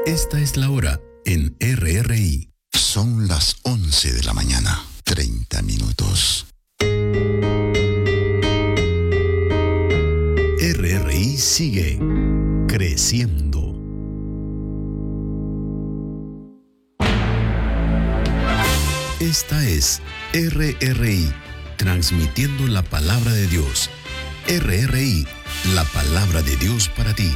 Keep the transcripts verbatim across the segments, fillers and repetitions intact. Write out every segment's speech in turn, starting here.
Esta es la hora en R R I. Son las once de la mañana, treinta minutos. R R I sigue creciendo. Esta es R R I, transmitiendo la palabra de Dios. R R I, la palabra de Dios para ti.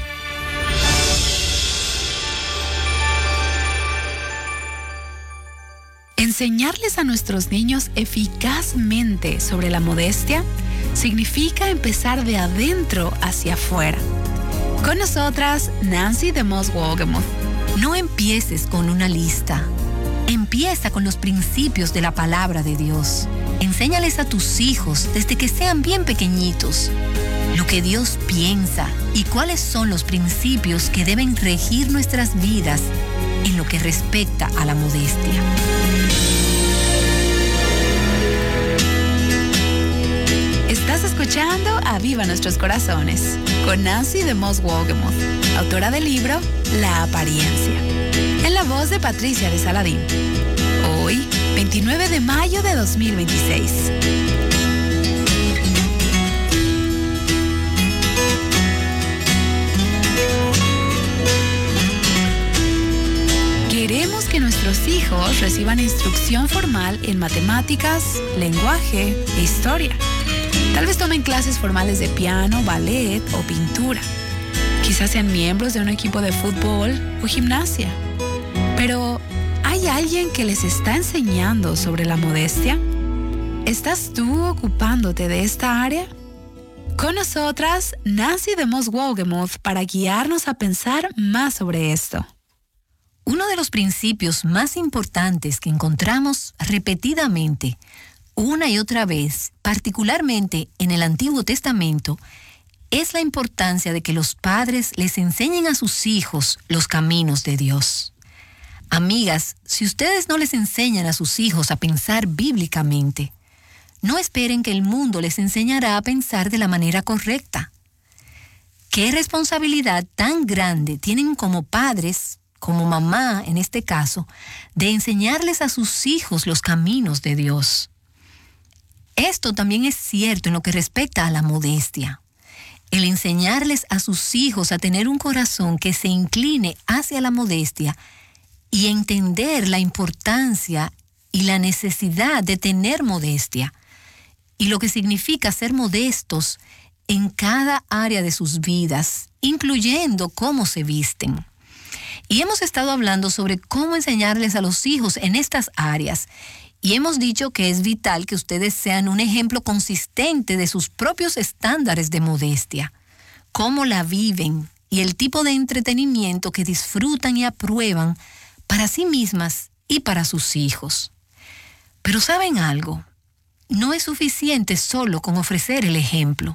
Enseñarles a nuestros niños eficazmente sobre la modestia significa empezar de adentro hacia afuera. Con nosotras, Nancy DeMoss Wolgemuth. No empieces con una lista. Empieza con los principios de la palabra de Dios. Enséñales a tus hijos desde que sean bien pequeñitos lo que Dios piensa y cuáles son los principios que deben regir nuestras vidas en lo que respecta a la modestia. Estás escuchando Aviva Nuestros Corazones con Nancy DeMoss Wolgemuth, autora del libro La Apariencia, en la voz de Patricia de Saladín. Hoy, veintinueve de mayo de dos mil veintiséis. Queremos que nuestros hijos reciban instrucción formal en matemáticas, lenguaje e historia. Tal vez tomen clases formales de piano, ballet o pintura. Quizás sean miembros de un equipo de fútbol o gimnasia. Pero, ¿hay alguien que les está enseñando sobre la modestia? ¿Estás tú ocupándote de esta área? Con nosotras, Nancy DeMoss Wolgemuth, para guiarnos a pensar más sobre esto. Uno de los principios más importantes que encontramos repetidamente, una y otra vez, particularmente en el Antiguo Testamento, es la importancia de que los padres les enseñen a sus hijos los caminos de Dios. Amigas, si ustedes no les enseñan a sus hijos a pensar bíblicamente, no esperen que el mundo les enseñará a pensar de la manera correcta. ¿Qué responsabilidad tan grande tienen como padres, como mamá en este caso, de enseñarles a sus hijos los caminos de Dios? Esto también es cierto en lo que respecta a la modestia. El enseñarles a sus hijos a tener un corazón que se incline hacia la modestia y entender la importancia y la necesidad de tener modestia y lo que significa ser modestos en cada área de sus vidas, incluyendo cómo se visten. Y hemos estado hablando sobre cómo enseñarles a los hijos en estas áreas. Y hemos dicho que es vital que ustedes sean un ejemplo consistente de sus propios estándares de modestia, cómo la viven y el tipo de entretenimiento que disfrutan y aprueban para sí mismas y para sus hijos. Pero ¿saben algo? No es suficiente solo con ofrecer el ejemplo.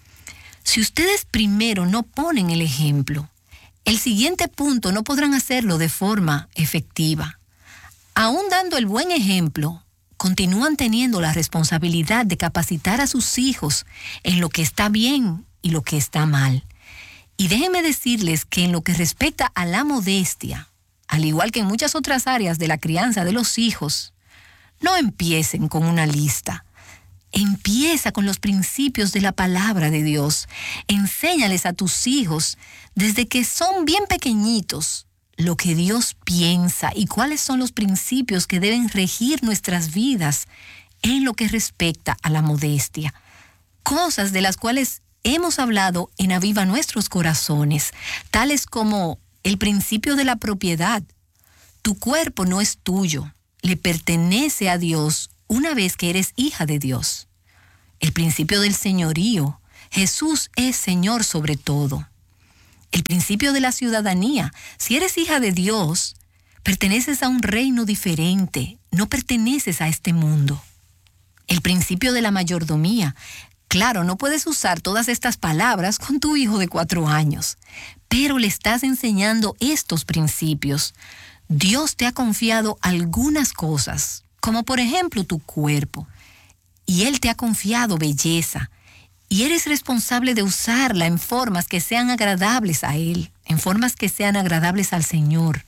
Si ustedes primero no ponen el ejemplo, el siguiente punto no podrán hacerlo de forma efectiva. Aún dando el buen ejemplo, continúan teniendo la responsabilidad de capacitar a sus hijos en lo que está bien y lo que está mal. Y déjenme decirles que en lo que respecta a la modestia, al igual que en muchas otras áreas de la crianza de los hijos, no empiecen con una lista. Empieza con los principios de la palabra de Dios. Enséñales a tus hijos desde que son bien pequeñitos lo que Dios piensa y cuáles son los principios que deben regir nuestras vidas en lo que respecta a la modestia. Cosas de las cuales hemos hablado en Aviva Nuestros Corazones, tales como el principio de la propiedad. Tu cuerpo no es tuyo, le pertenece a Dios una vez que eres hija de Dios. El principio del señorío. Jesús es Señor sobre todo. El principio de la ciudadanía. Si eres hija de Dios, perteneces a un reino diferente, no perteneces a este mundo. El principio de la mayordomía. Claro, no puedes usar todas estas palabras con tu hijo de cuatro años, pero le estás enseñando estos principios. Dios te ha confiado algunas cosas, como por ejemplo tu cuerpo, y Él te ha confiado belleza, y eres responsable de usarla en formas que sean agradables a Él, en formas que sean agradables al Señor,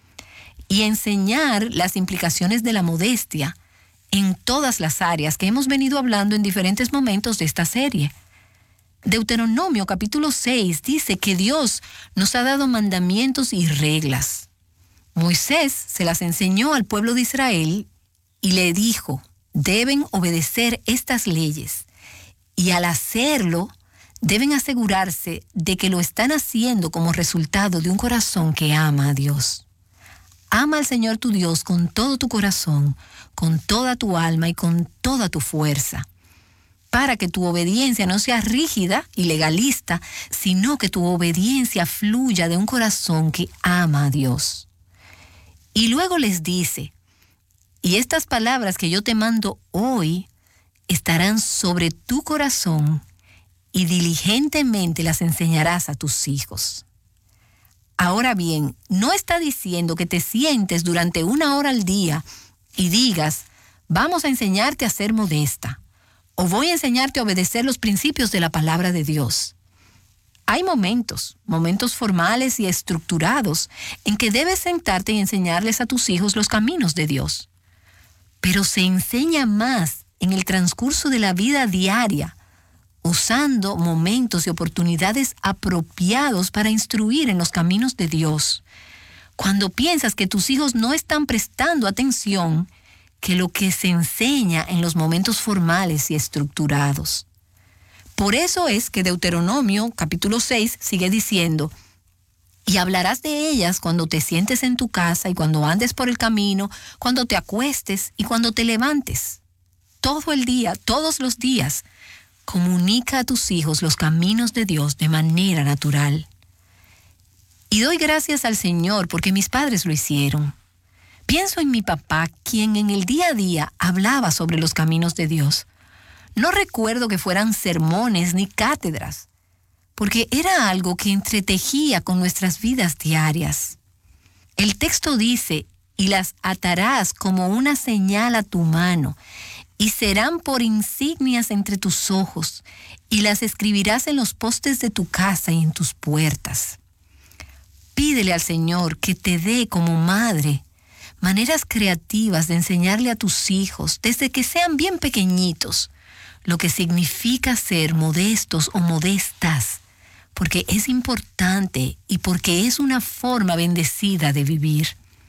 y enseñar las implicaciones de la modestia en todas las áreas que hemos venido hablando en diferentes momentos de esta serie. Deuteronomio capítulo seis dice que Dios nos ha dado mandamientos y reglas. Moisés se las enseñó al pueblo de Israel y le dijo, deben obedecer estas leyes, y al hacerlo, deben asegurarse de que lo están haciendo como resultado de un corazón que ama a Dios. Ama al Señor tu Dios con todo tu corazón, con toda tu alma y con toda tu fuerza, para que tu obediencia no sea rígida y legalista, sino que tu obediencia fluya de un corazón que ama a Dios. Y luego les dice, y estas palabras que yo te mando hoy estarán sobre tu corazón y diligentemente las enseñarás a tus hijos. Ahora bien, no está diciendo que te sientes durante una hora al día y digas, vamos a enseñarte a ser modesta, o voy a enseñarte a obedecer los principios de la palabra de Dios. Hay momentos, momentos formales y estructurados en que debes sentarte y enseñarles a tus hijos los caminos de Dios. Pero se enseña más en el transcurso de la vida diaria, usando momentos y oportunidades apropiados para instruir en los caminos de Dios. Cuando piensas que tus hijos no están prestando atención, que lo que se enseña en los momentos formales y estructurados. Por eso es que Deuteronomio capítulo seis sigue diciendo, y hablarás de ellas cuando te sientes en tu casa y cuando andes por el camino, cuando te acuestes y cuando te levantes. Todo el día, todos los días, comunica a tus hijos los caminos de Dios de manera natural. Y doy gracias al Señor porque mis padres lo hicieron. Pienso en mi papá, quien en el día a día hablaba sobre los caminos de Dios. No recuerdo que fueran sermones ni cátedras, porque era algo que entretejía con nuestras vidas diarias. El texto dice, y las atarás como una señal a tu mano, y serán por insignias entre tus ojos, y las escribirás en los postes de tu casa y en tus puertas. Pídele al Señor que te dé como madre maneras creativas de enseñarle a tus hijos, desde que sean bien pequeñitos, lo que significa ser modestos o modestas, porque es importante y porque es una forma bendecida de vivir.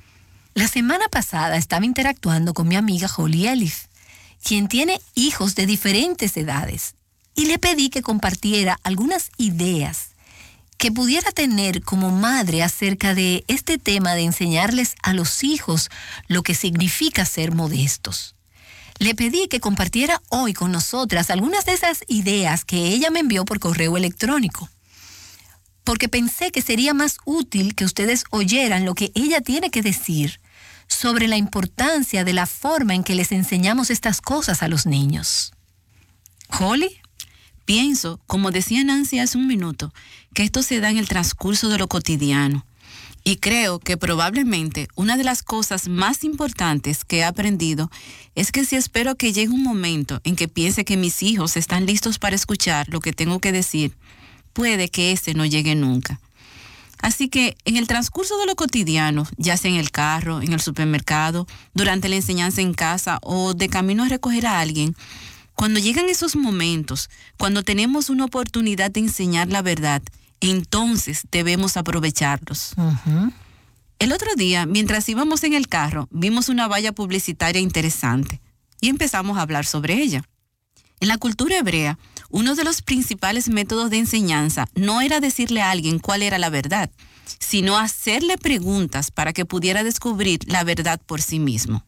La semana pasada estaba interactuando con mi amiga Holly Elif, quien tiene hijos de diferentes edades, y le pedí que compartiera algunas ideas que pudiera tener como madre acerca de este tema de enseñarles a los hijos lo que significa ser modestos. Le pedí que compartiera hoy con nosotras algunas de esas ideas que ella me envió por correo electrónico, porque pensé que sería más útil que ustedes oyeran lo que ella tiene que decir sobre la importancia de la forma en que les enseñamos estas cosas a los niños. ¿Holly? Pienso, como decía Nancy hace un minuto, que esto se da en el transcurso de lo cotidiano. Y creo que probablemente una de las cosas más importantes que he aprendido es que si espero que llegue un momento en que piense que mis hijos están listos para escuchar lo que tengo que decir, puede que ese no llegue nunca. Así que en el transcurso de lo cotidiano, ya sea en el carro, en el supermercado, durante la enseñanza en casa o de camino a recoger a alguien, cuando llegan esos momentos, cuando tenemos una oportunidad de enseñar la verdad, entonces debemos aprovecharlos. Uh-huh. El otro día, mientras íbamos en el carro, vimos una valla publicitaria interesante y empezamos a hablar sobre ella. En la cultura hebrea, uno de los principales métodos de enseñanza no era decirle a alguien cuál era la verdad, sino hacerle preguntas para que pudiera descubrir la verdad por sí mismo.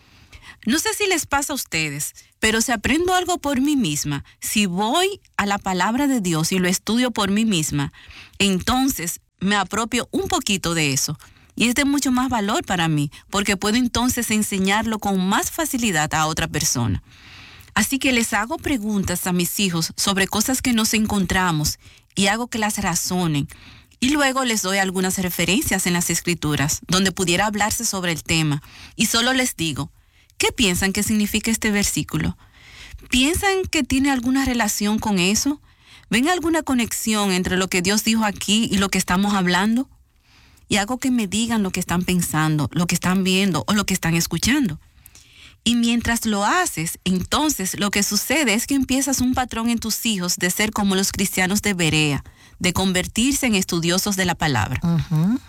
No sé si les pasa a ustedes, pero si aprendo algo por mí misma, si voy a la palabra de Dios y lo estudio por mí misma, entonces me apropio un poquito de eso. Y es de mucho más valor para mí, porque puedo entonces enseñarlo con más facilidad a otra persona. Así que les hago preguntas a mis hijos sobre cosas que nos encontramos y hago que las razonen. Y luego les doy algunas referencias en las Escrituras donde pudiera hablarse sobre el tema. Y solo les digo, ¿qué piensan que significa este versículo? ¿Piensan que tiene alguna relación con eso? ¿Ven alguna conexión entre lo que Dios dijo aquí y lo que estamos hablando? Y hago que me digan lo que están pensando, lo que están viendo o lo que están escuchando. Y mientras lo haces, entonces lo que sucede es que empiezas un patrón en tus hijos de ser como los cristianos de Berea, de convertirse en estudiosos de la palabra. Uh-huh.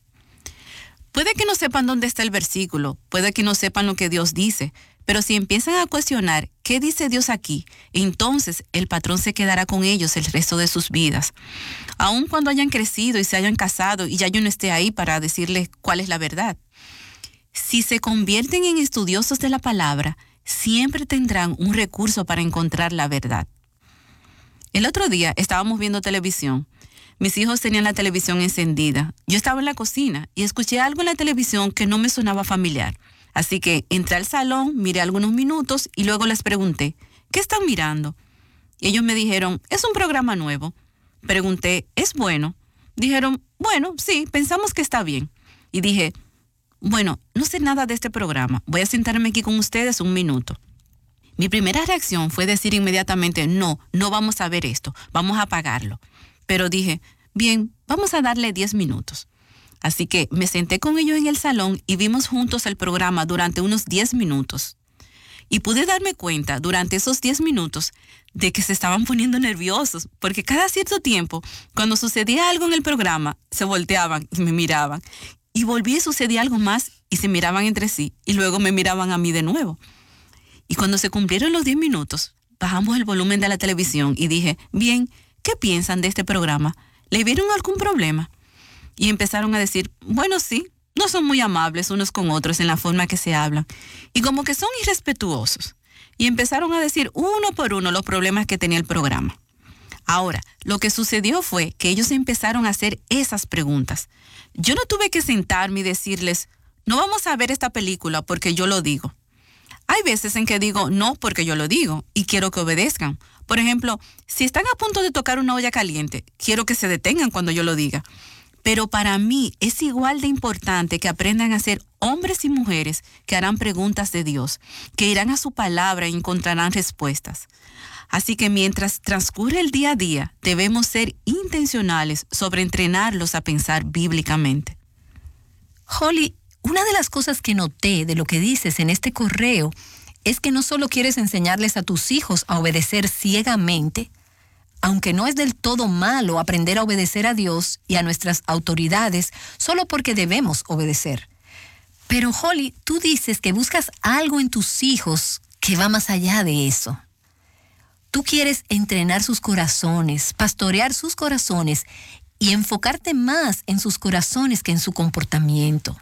Puede que no sepan dónde está el versículo, puede que no sepan lo que Dios dice, pero si empiezan a cuestionar qué dice Dios aquí, entonces el patrón se quedará con ellos el resto de sus vidas. Aun cuando hayan crecido y se hayan casado y ya yo no esté ahí para decirles cuál es la verdad. Si se convierten en estudiosos de la palabra, siempre tendrán un recurso para encontrar la verdad. El otro día estábamos viendo televisión. Mis hijos tenían la televisión encendida. Yo estaba en la cocina y escuché algo en la televisión que no me sonaba familiar. Así que entré al salón, miré algunos minutos y luego les pregunté, ¿qué están mirando? Y ellos me dijeron, es un programa nuevo. Pregunté, ¿es bueno? Dijeron, bueno, sí, pensamos que está bien. Y dije, bueno, no sé nada de este programa. Voy a sentarme aquí con ustedes un minuto. Mi primera reacción fue decir inmediatamente, no, no vamos a ver esto, vamos a apagarlo. Pero dije, bien, vamos a darle diez minutos. Así que me senté con ellos en el salón y vimos juntos el programa durante unos diez minutos. Y pude darme cuenta durante esos diez minutos de que se estaban poniendo nerviosos, porque cada cierto tiempo, cuando sucedía algo en el programa, se volteaban y me miraban. Y volvía y sucedía algo más y se miraban entre sí y luego me miraban a mí de nuevo. Y cuando se cumplieron los diez minutos, bajamos el volumen de la televisión y dije, bien, ¿qué piensan de este programa? ¿Le vieron algún problema? Y empezaron a decir, bueno, sí, no son muy amables unos con otros en la forma que se hablan. Y como que son irrespetuosos. Y empezaron a decir uno por uno los problemas que tenía el programa. Ahora, lo que sucedió fue que ellos empezaron a hacer esas preguntas. Yo no tuve que sentarme y decirles, no vamos a ver esta película porque yo lo digo. Hay veces en que digo no porque yo lo digo y quiero que obedezcan. Por ejemplo, si están a punto de tocar una olla caliente, quiero que se detengan cuando yo lo diga. Pero para mí es igual de importante que aprendan a ser hombres y mujeres que harán preguntas de Dios, que irán a su palabra y encontrarán respuestas. Así que mientras transcurre el día a día, debemos ser intencionales sobre entrenarlos a pensar bíblicamente. Holly, una de las cosas que noté de lo que dices en este correo es que no solo quieres enseñarles a tus hijos a obedecer ciegamente, aunque no es del todo malo aprender a obedecer a Dios y a nuestras autoridades solo porque debemos obedecer. Pero Holly, tú dices que buscas algo en tus hijos que va más allá de eso. Tú quieres entrenar sus corazones, pastorear sus corazones y enfocarte más en sus corazones que en su comportamiento.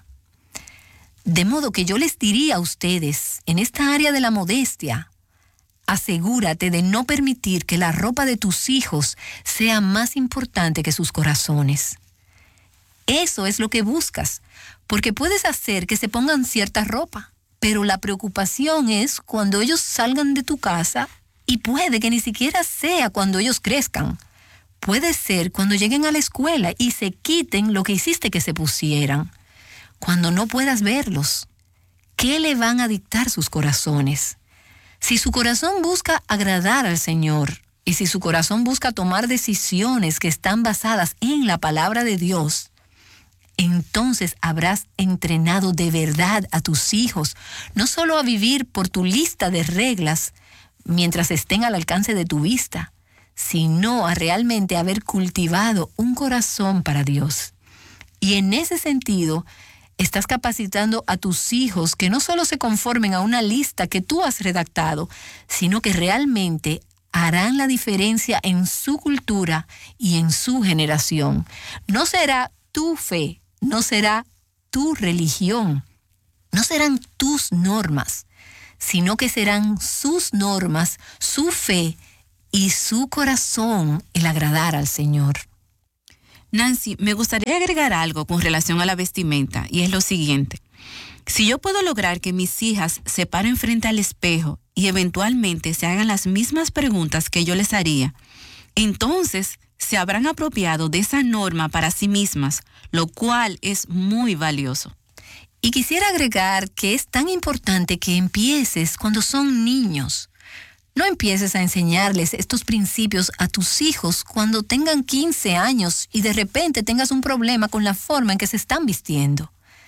De modo que yo les diría a ustedes, en esta área de la modestia, asegúrate de no permitir que la ropa de tus hijos sea más importante que sus corazones. Eso es lo que buscas, porque puedes hacer que se pongan cierta ropa, pero la preocupación es cuando ellos salgan de tu casa y puede que ni siquiera sea cuando ellos crezcan. Puede ser cuando lleguen a la escuela y se quiten lo que hiciste que se pusieran. Cuando no puedas verlos, ¿qué le van a dictar sus corazones? Si su corazón busca agradar al Señor y si su corazón busca tomar decisiones que están basadas en la palabra de Dios, entonces habrás entrenado de verdad a tus hijos, no solo a vivir por tu lista de reglas mientras estén al alcance de tu vista, sino a realmente haber cultivado un corazón para Dios. Y en ese sentido, estás capacitando a tus hijos que no solo se conformen a una lista que tú has redactado, sino que realmente harán la diferencia en su cultura y en su generación. No será tu fe, no será tu religión, no serán tus normas, sino que serán sus normas, su fe y su corazón el agradar al Señor. Nancy, me gustaría agregar algo con relación a la vestimenta, y es lo siguiente. Si yo puedo lograr que mis hijas se paren frente al espejo y eventualmente se hagan las mismas preguntas que yo les haría, entonces se habrán apropiado de esa norma para sí mismas, lo cual es muy valioso. Y quisiera agregar que es tan importante que empieces cuando son niños. No empieces a enseñarles estos principios a tus hijos cuando tengan quince años y de repente tengas un problema con la forma en que se están vistiendo.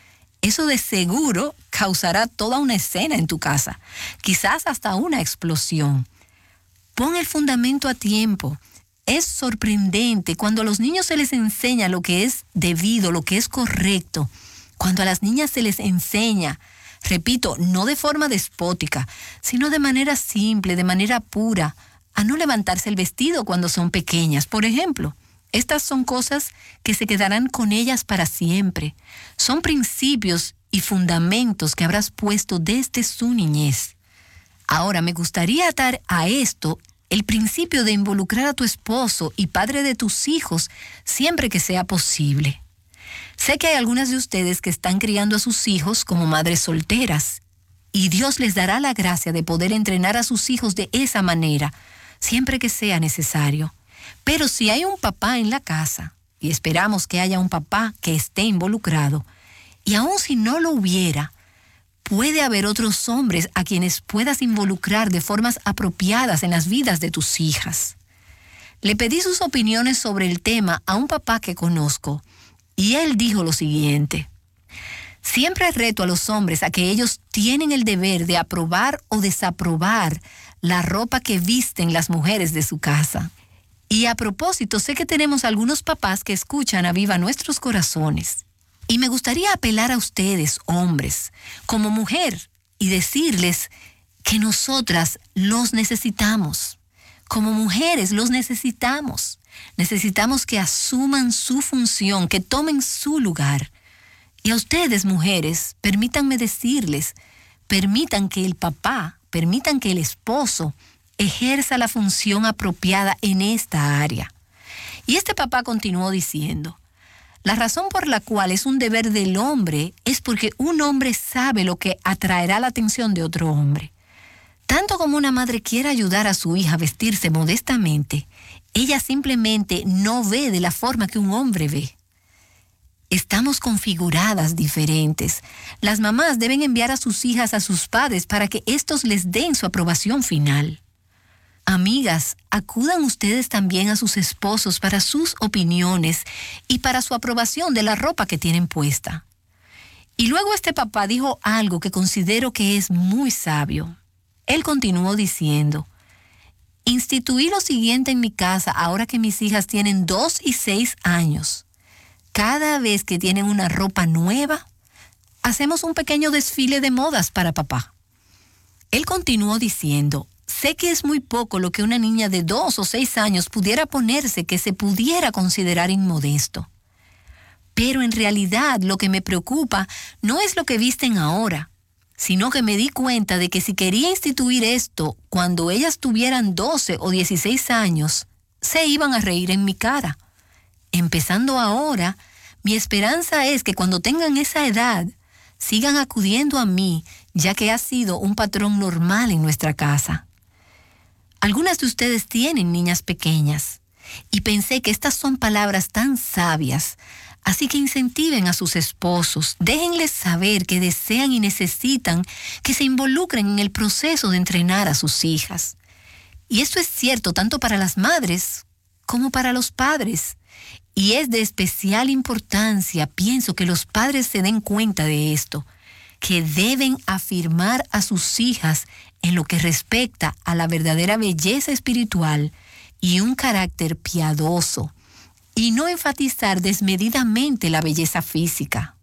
Eso de seguro causará toda una escena en tu casa, quizás hasta una explosión. Pon el fundamento a tiempo. Es sorprendente cuando a los niños se les enseña lo que es debido, lo que es correcto. Cuando a las niñas se les enseña, repito, no de forma despótica, sino de manera simple, de manera pura, a no levantarse el vestido cuando son pequeñas, por ejemplo. Estas son cosas que se quedarán con ellas para siempre. Son principios y fundamentos que habrás puesto desde su niñez. Ahora, me gustaría atar a esto el principio de involucrar a tu esposo y padre de tus hijos siempre que sea posible. Sé que hay algunas de ustedes que están criando a sus hijos como madres solteras, y Dios les dará la gracia de poder entrenar a sus hijos de esa manera, siempre que sea necesario. Pero si hay un papá en la casa, y esperamos que haya un papá que esté involucrado, y aun si no lo hubiera, puede haber otros hombres a quienes puedas involucrar de formas apropiadas en las vidas de tus hijas. Le pedí sus opiniones sobre el tema a un papá que conozco, y él dijo lo siguiente: siempre reto a los hombres a que ellos tienen el deber de aprobar o desaprobar la ropa que visten las mujeres de su casa. Y a propósito, sé que tenemos algunos papás que escuchan a viva nuestros corazones. Y me gustaría apelar a ustedes, hombres, como mujer, y decirles que nosotras los necesitamos. Como mujeres los necesitamos. Necesitamos que asuman su función, que tomen su lugar. Y a ustedes, mujeres, permítanme decirles, permitan que el papá, permitan que el esposo ejerza la función apropiada en esta área. Y este papá continuó diciendo: la razón por la cual es un deber del hombre es porque un hombre sabe lo que atraerá la atención de otro hombre. Tanto como una madre quiere ayudar a su hija a vestirse modestamente, ella simplemente no ve de la forma que un hombre ve. Estamos configuradas diferentes. Las mamás deben enviar a sus hijas a sus padres para que éstos les den su aprobación final. Amigas, acudan ustedes también a sus esposos para sus opiniones y para su aprobación de la ropa que tienen puesta. Y luego este papá dijo algo que considero que es muy sabio. Él continuó diciendo: instituí lo siguiente en mi casa ahora que mis hijas tienen dos y seis años. Cada vez que tienen una ropa nueva, hacemos un pequeño desfile de modas para papá. Él continuó diciendo: sé que es muy poco lo que una niña de dos o seis años pudiera ponerse que se pudiera considerar inmodesto. Pero en realidad lo que me preocupa no es lo que visten ahora, sino que me di cuenta de que si quería instituir esto cuando ellas tuvieran doce o dieciséis años, se iban a reír en mi cara. Empezando ahora, mi esperanza es que cuando tengan esa edad, sigan acudiendo a mí, ya que ha sido un patrón normal en nuestra casa. Algunas de ustedes tienen niñas pequeñas, y pensé que estas son palabras tan sabias, así que incentiven a sus esposos, déjenles saber que desean y necesitan que se involucren en el proceso de entrenar a sus hijas. Y esto es cierto tanto para las madres como para los padres. Y es de especial importancia, pienso, que los padres se den cuenta de esto, que deben afirmar a sus hijas en lo que respecta a la verdadera belleza espiritual y un carácter piadoso, y no enfatizar desmedidamente la belleza física.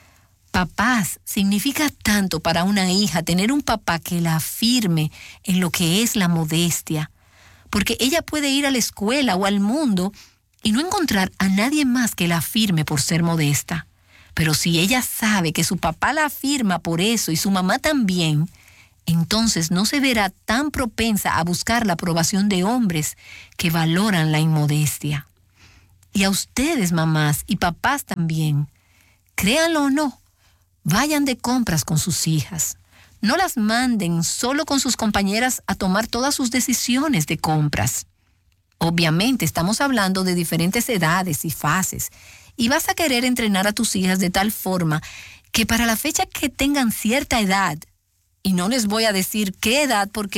Papás, significa tanto para una hija tener un papá que la afirme en lo que es la modestia, porque ella puede ir a la escuela o al mundo y no encontrar a nadie más que la afirme por ser modesta. Pero si ella sabe que su papá la afirma por eso y su mamá también, entonces no se verá tan propensa a buscar la aprobación de hombres que valoran la inmodestia. Y a ustedes, mamás y papás también, créanlo o no, vayan de compras con sus hijas. No las manden solo con sus compañeras a tomar todas sus decisiones de compras. Obviamente estamos hablando de diferentes edades y fases, y vas a querer entrenar a tus hijas de tal forma que para la fecha que tengan cierta edad, y no les voy a decir qué edad porque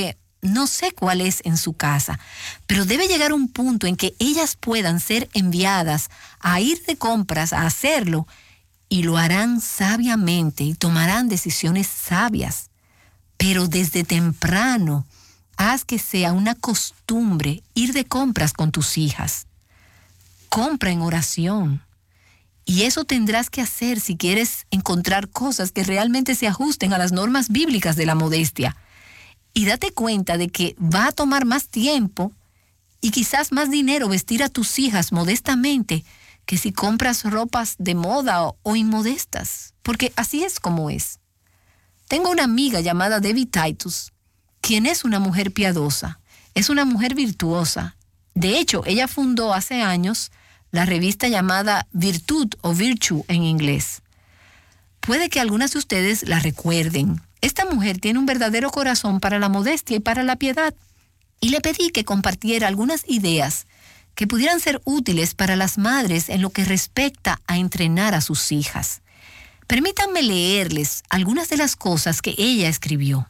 no sé cuál es en su casa, pero debe llegar un punto en que ellas puedan ser enviadas a ir de compras, a hacerlo, y lo harán sabiamente y tomarán decisiones sabias. Pero desde temprano, haz que sea una costumbre ir de compras con tus hijas. Compra en oración. Y eso tendrás que hacer si quieres encontrar cosas que realmente se ajusten a las normas bíblicas de la modestia. Y date cuenta de que va a tomar más tiempo y quizás más dinero vestir a tus hijas modestamente que si compras ropas de moda o, o inmodestas, porque así es como es. Tengo una amiga llamada Debbie Titus, quien es una mujer piadosa, es una mujer virtuosa. De hecho, ella fundó hace años la revista llamada Virtud o Virtue en inglés. Puede que algunas de ustedes la recuerden. Esta mujer tiene un verdadero corazón para la modestia y para la piedad. Y le pedí que compartiera algunas ideas que pudieran ser útiles para las madres en lo que respecta a entrenar a sus hijas. Permítanme leerles algunas de las cosas que ella escribió.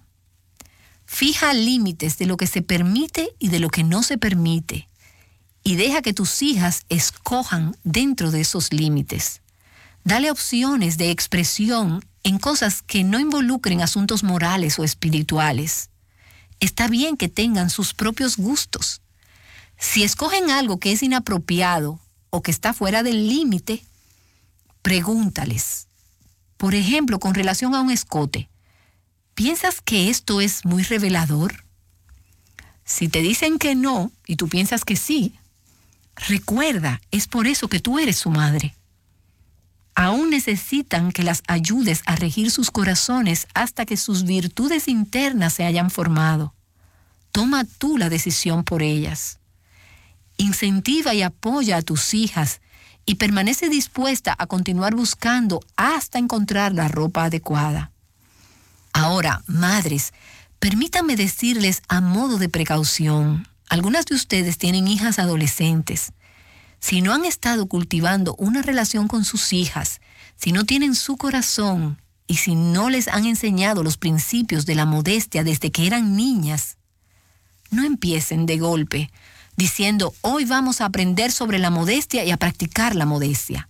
Fija límites de lo que se permite y de lo que no se permite. Y deja que tus hijas escojan dentro de esos límites. Dale opciones de expresión en cosas que no involucren asuntos morales o espirituales. Está bien que tengan sus propios gustos. Si escogen algo que es inapropiado o que está fuera del límite, pregúntales. Por ejemplo, con relación a un escote, ¿piensas que esto es muy revelador? Si te dicen que no y tú piensas que sí, recuerda, es por eso que tú eres su madre. Aún necesitan que las ayudes a regir sus corazones hasta que sus virtudes internas se hayan formado. Toma tú la decisión por ellas. Incentiva y apoya a tus hijas y permanece dispuesta a continuar buscando hasta encontrar la ropa adecuada. Ahora, madres, permítanme decirles a modo de precaución. Algunas de ustedes tienen hijas adolescentes. Si no han estado cultivando una relación con sus hijas, si no tienen su corazón y si no les han enseñado los principios de la modestia desde que eran niñas, no empiecen de golpe diciendo, hoy vamos a aprender sobre la modestia y a practicar la modestia.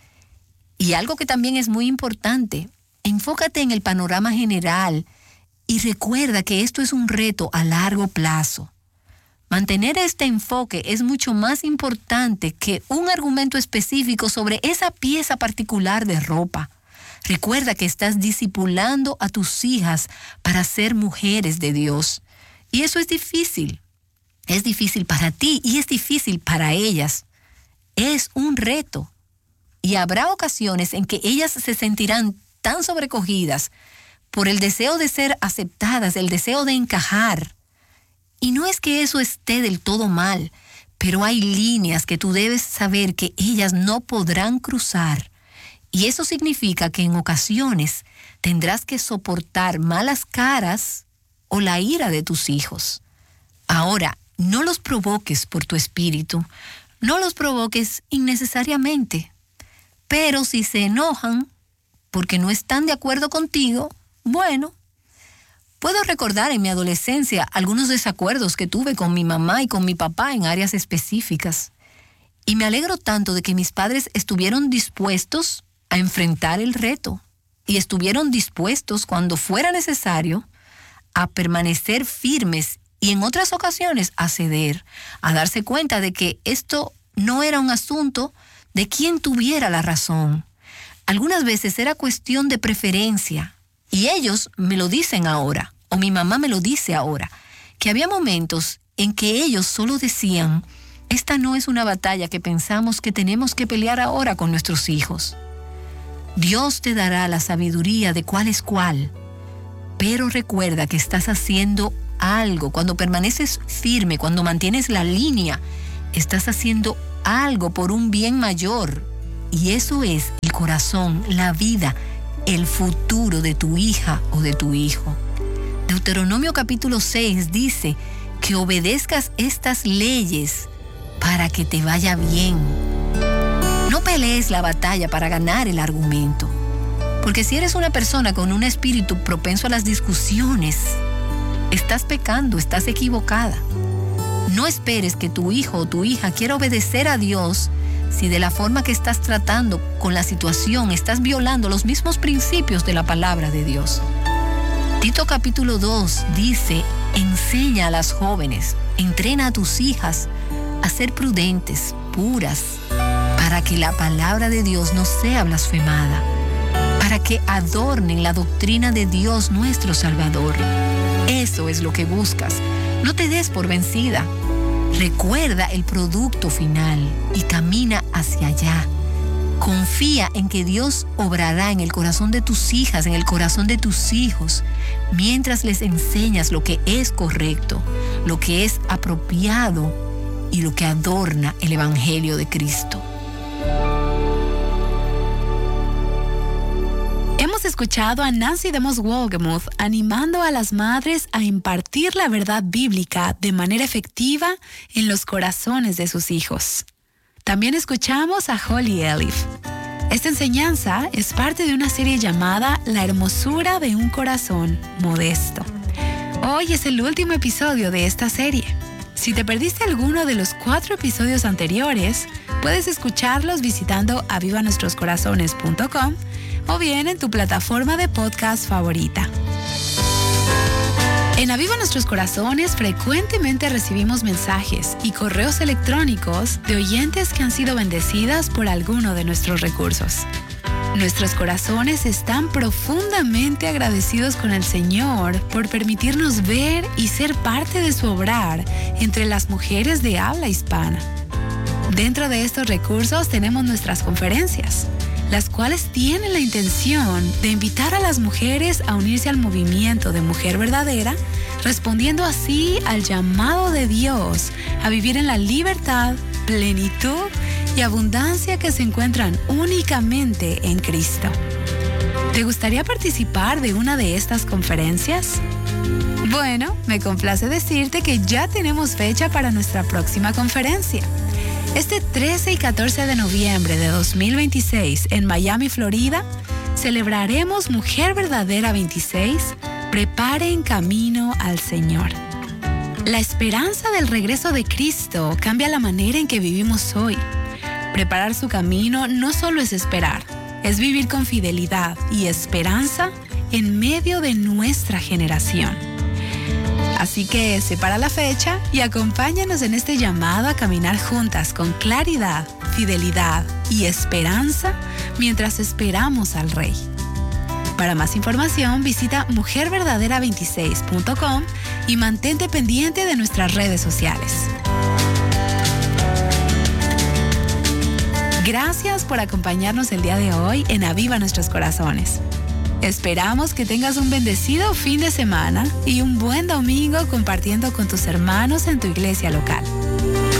Y algo que también es muy importante, enfócate en el panorama general y recuerda que esto es un reto a largo plazo. Mantener este enfoque es mucho más importante que un argumento específico sobre esa pieza particular de ropa. Recuerda que estás discipulando a tus hijas para ser mujeres de Dios. Y eso es difícil. Es difícil para ti y es difícil para ellas. Es un reto. Y habrá ocasiones en que ellas se sentirán tan sobrecogidas por el deseo de ser aceptadas, el deseo de encajar. Y no es que eso esté del todo mal, pero hay líneas que tú debes saber que ellas no podrán cruzar. Y eso significa que en ocasiones tendrás que soportar malas caras o la ira de tus hijos. Ahora, no los provoques por tu espíritu, no los provoques innecesariamente. Pero si se enojan porque no están de acuerdo contigo, bueno, puedo recordar en mi adolescencia algunos desacuerdos que tuve con mi mamá y con mi papá en áreas específicas. Y me alegro tanto de que mis padres estuvieron dispuestos a enfrentar el reto y estuvieron dispuestos, cuando fuera necesario, a permanecer firmes y en otras ocasiones a ceder, a darse cuenta de que esto no era un asunto de quién tuviera la razón. Algunas veces era cuestión de preferencia. Y ellos me lo dicen ahora, o mi mamá me lo dice ahora, que había momentos en que ellos solo decían, esta no es una batalla que pensamos que tenemos que pelear ahora con nuestros hijos. Dios te dará la sabiduría de cuál es cuál, pero recuerda que estás haciendo algo. Cuando permaneces firme, cuando mantienes la línea, estás haciendo algo por un bien mayor. Y eso es el corazón, la vida, el futuro de tu hija o de tu hijo. Deuteronomio capítulo seis dice que obedezcas estas leyes para que te vaya bien. No pelees la batalla para ganar el argumento, porque si eres una persona con un espíritu propenso a las discusiones, Estás pecando, estás equivocada. No esperes que tu hijo o tu hija quiera obedecer a Dios si de la forma que estás tratando con la situación estás violando los mismos principios de la palabra de Dios. Tito capítulo dos dice: enseña a las jóvenes, entrena a tus hijas a ser prudentes, puras, para que la palabra de Dios no sea blasfemada, para que adornen la doctrina de Dios nuestro Salvador. Eso es lo que buscas. No te des por vencida. Recuerda el producto final y camina hacia allá. Confía en que Dios obrará en el corazón de tus hijas, en el corazón de tus hijos, mientras les enseñas lo que es correcto, lo que es apropiado y lo que adorna el Evangelio de Cristo. Hemos escuchado a Nancy DeMoss Wolgemuth animando a las madres a impartir la verdad bíblica de manera efectiva en los corazones de sus hijos. También escuchamos a Holly Elif. Esta enseñanza es parte de una serie llamada La hermosura de un corazón modesto. Hoy es el último episodio de esta serie. Si te perdiste alguno de los cuatro episodios anteriores, puedes escucharlos visitando aviva nuestros corazones punto com o bien en tu plataforma de podcast favorita. En Aviva Nuestros Corazones frecuentemente recibimos mensajes y correos electrónicos de oyentes que han sido bendecidas por alguno de nuestros recursos. Nuestros corazones están profundamente agradecidos con el Señor por permitirnos ver y ser parte de su obrar entre las mujeres de habla hispana. Dentro de estos recursos tenemos nuestras conferencias, las cuales tienen la intención de invitar a las mujeres a unirse al movimiento de Mujer Verdadera, respondiendo así al llamado de Dios a vivir en la libertad, plenitud y abundancia que se encuentran únicamente en Cristo. ¿Te gustaría participar de una de estas conferencias? Bueno, me complace decirte que ya tenemos fecha para nuestra próxima conferencia. Este trece y catorce de noviembre de dos mil veintiséis en Miami, Florida, celebraremos Mujer Verdadera veintiséis, Prepare en camino al Señor. La esperanza del regreso de Cristo cambia la manera en que vivimos hoy. Preparar su camino no solo es esperar, es vivir con fidelidad y esperanza en medio de nuestra generación. Así que separa la fecha y acompáñanos en este llamado a caminar juntas con claridad, fidelidad y esperanza mientras esperamos al Rey. Para más información visita mujer verdadera veintiséis punto com y mantente pendiente de nuestras redes sociales. Gracias por acompañarnos el día de hoy en Aviva Nuestros Corazones. Esperamos que tengas un bendecido fin de semana y un buen domingo compartiendo con tus hermanos en tu iglesia local.